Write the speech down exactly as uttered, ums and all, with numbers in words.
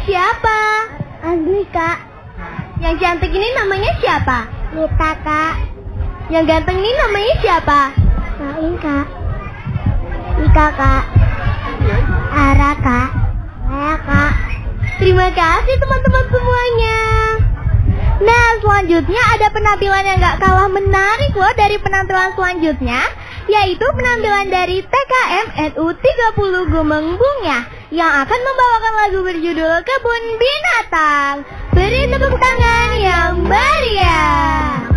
siapa? Azmi, Kak. Yang cantik ini namanya siapa? Nita, Kak. Yang ganteng ini namanya siapa? Main, Kak. Ika, Kak. Ara, Kak. Saya, Kak. Terima kasih teman-teman semuanya. Nah, selanjutnya ada penampilan yang gak kalah menarik loh dari penampilan selanjutnya, yaitu penampilan dari T K M N U tiga puluh Gumeng Bungya yang akan membawakan lagu berjudul Kebun Binatang. Beri tepuk tangan yang meriah.